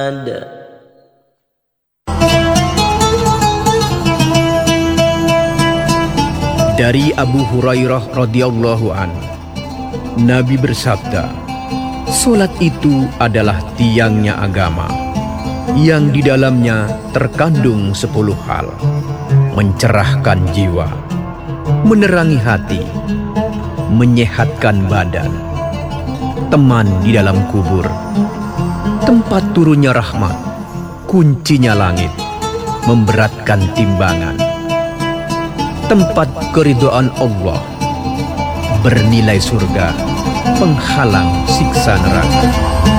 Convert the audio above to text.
Dari Abu Hurairah radhiyallahu an, Nabi bersabda, "Salat itu adalah tiangnya agama, yang di dalamnya terkandung 10 hal: mencerahkan jiwa, menerangi hati, menyehatkan badan, teman di dalam kubur, tempat turunnya rahmat, kuncinya langit, memberatkan timbangan, tempat keridhaan Allah, bernilai surga, penghalang siksa neraka."